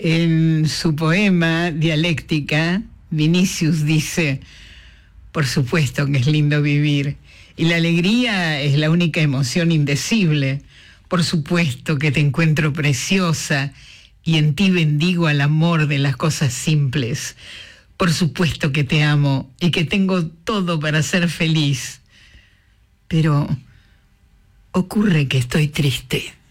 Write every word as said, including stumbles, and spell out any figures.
En su poema Dialéctica, Vinicius dice: por supuesto que es lindo vivir, y la alegría es la única emoción indecible. Por supuesto que te encuentro preciosa, y en ti bendigo al amor de las cosas simples. Por supuesto que te amo, y que tengo todo para ser feliz. Pero ocurre que estoy triste.